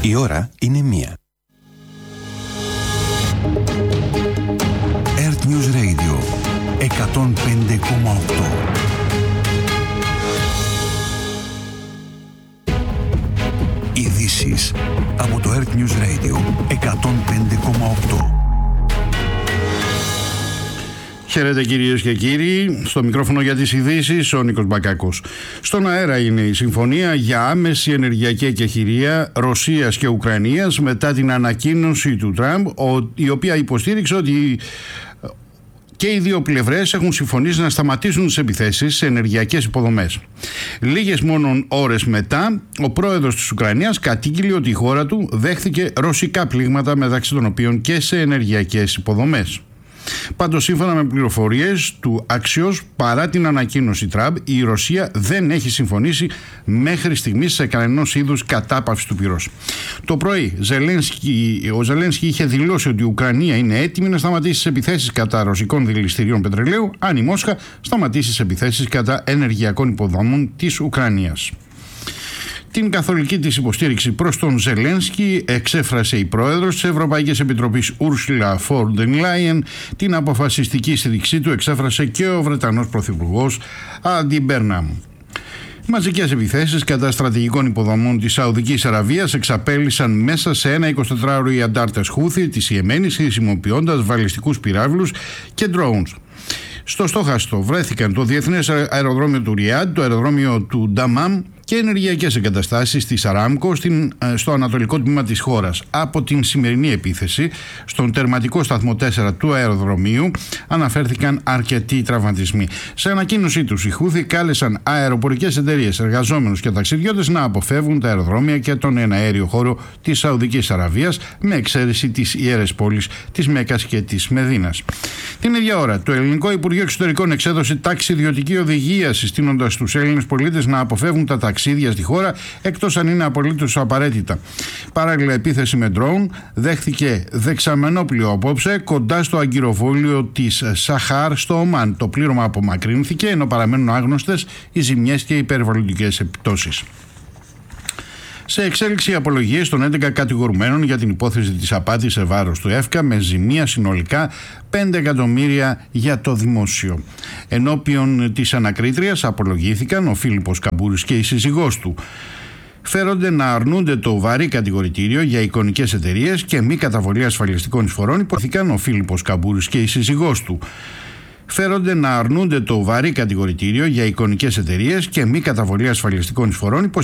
Η ώρα είναι 1. Earth News Radio 105,8. Ειδήσεις από το Earth News Radio 105,8. Χαίρετε κυρίες και κύριοι, στο μικρόφωνο για τις ειδήσεις ο Νίκος Μπακάκος. Στον αέρα είναι η συμφωνία για άμεση ενεργειακή εκεχηρία Ρωσίας και Ουκρανίας μετά την ανακοίνωση του Τραμπ, η οποία υποστήριξε ότι και οι δύο πλευρές έχουν συμφωνήσει να σταματήσουν τις επιθέσεις σε ενεργειακές υποδομές. Λίγες μόνο ώρες μετά, ο πρόεδρος της Ουκρανίας κατήγγειλε ότι η χώρα του δέχθηκε ρωσικά πλήγματα, μεταξύ των οποίων και σε ενεργειακές υποδομές. Πάντως, σύμφωνα με πληροφορίες του Axios, παρά την ανακοίνωση Τραμπ, η Ρωσία δεν έχει συμφωνήσει μέχρι στιγμής σε κανένας είδους κατάπαυση του πυρός. Το πρωί, ο Ζελένσκι είχε δηλώσει ότι η Ουκρανία είναι έτοιμη να σταματήσει τις επιθέσεις κατά ρωσικών δηληστηρίων πετρελαίου, αν η Μόσχα σταματήσει τις επιθέσεις κατά ενεργειακών υποδομών της Ουκρανίας. Την καθολική της υποστήριξη προς τον Ζελένσκι εξέφρασε η πρόεδρος της Ευρωπαϊκής Επιτροπής Ursula von der Leyen. Την αποφασιστική στήριξή του εξέφρασε και ο Βρετανός Πρωθυπουργός Άντι Μπέρναμ. Μαζικές επιθέσεις κατά στρατηγικών υποδομών της Σαουδικής Αραβίας εξαπέλυσαν μέσα σε ένα 24ωρο οι αντάρτες Χούθι της Ιεμένης, χρησιμοποιώντας βαλιστικούς πυράβλους και drones. Στο στόχαστο βρέθηκαν το Διεθνές Αεροδρόμιο του Ριάντ, το αεροδρόμιο του Νταμάμ και ενεργειακές εγκαταστάσεις της Αράμκο στο ανατολικό τμήμα της χώρας. Από την σημερινή επίθεση στον τερματικό σταθμό 4 του αεροδρομίου αναφέρθηκαν αρκετοί τραυματισμοί. Σε ανακοίνωσή τους, οι Χούθι κάλεσαν αεροπορικές εταιρείες, εργαζόμενους και ταξιδιώτες να αποφεύγουν τα αεροδρόμια και τον εναέριο χώρο της Σαουδικής Αραβίας, με εξαίρεση τις ιερές πόλεις της Μέκας και της Μεδίνας. Την ίδια ώρα, το Ελληνικό Υπουργείο Εξωτερικών εξέδωσε ταξιδιωτική οδηγία, συστήνοντας τους Έλληνες πολίτες να αποφεύγουν τα ταξίδια στη χώρα, εκτός αν είναι απολύτως απαραίτητα. Παράλληλα, επίθεση με ντρόουν δέχθηκε δεξαμενόπλοιο απόψε κοντά στο αγκυροβόλιο της Σαχάρ στο Ομάν. Το πλήρωμα απομακρύνθηκε, ενώ παραμένουν άγνωστες οι ζημιές και οι περιβαλλοντικές επιπτώσεις. Σε εξέλιξη απολογίες των 11 κατηγορουμένων για την υπόθεση της απάτης σε βάρος του ΕΦΚΑ, με ζημία συνολικά 5 εκατομμύρια για το δημόσιο. Ενώπιον της ανακρίτριας απολογήθηκαν ο Φίλιππος Καμπούρης και η σύζυγός του. Φέρονται να αρνούνται το βαρύ κατηγορητήριο για εικονικές εταιρείες και μη καταβολή ασφαλιστικών εισφορών. Υποθήκαν ο Φίλιππος Καμπούρης και η σύζυγός του. Φέρονται να αρνούνται το βαρύ κατηγορητήριο για εικονικές εταιρείες και μη καταβολή ασφαλιστικών εισφορών,